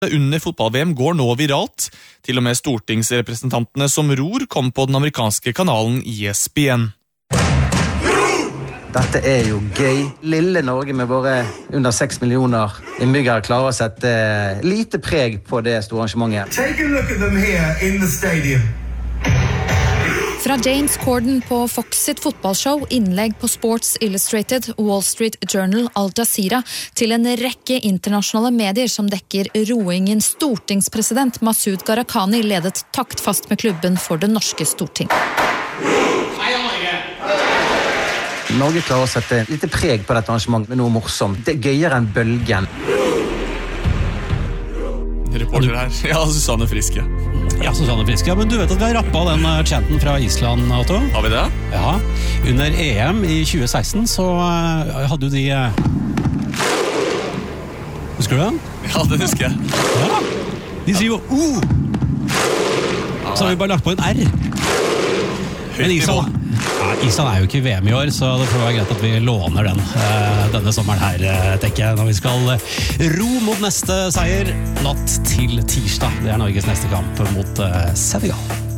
under fotball-VM går nå viralt. Til og med stortingsrepresentantene som ror kom på den amerikanske kanalen ESPN. Dette jo gøy. Lille Norge med våre under 6 millioner innbyggere klarer å sette lite preg på det store arrangementet. Take a look at them here in the stadium. Fra James Corden på Fox sitt fotballshow, innlegg på Sports Illustrated, Wall Street Journal, Al Jazeera, til en rekke internasjonale medier som dekker roingen. Stortingspresident Masoud Gharahkhani ledet taktfast med klubben for det norske storting. Norge klarer å sette lite preg på dette arrangementet med noe morsomt. Det gøyere enn bølgen. Reporter her. Ja, Susanne Friske. Ja, Susanne Friske. Men du vet at vi har rappet den chanten fra Island, Otto? Har vi det? Ja. Under EM i 2016 så hadde jo de... Husker du den? Ja, det husker jeg. Ja. De sier jo Så har vi bare lagt på en R. Men Island jo ikke i VM i år, så det får være greit at vi låner denne sommeren her, tenker jeg, når vi skal ro mot neste seier natt til tirsdag. Det Norges neste kamp mot Senegal.